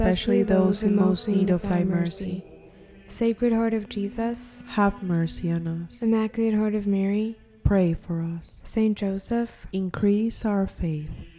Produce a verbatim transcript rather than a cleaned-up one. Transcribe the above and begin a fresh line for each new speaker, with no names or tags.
especially those in most need of thy mercy.
Sacred Heart of Jesus,
Have mercy on us.
Immaculate Heart of Mary,
Pray for us.
Saint Joseph,
Increase our faith.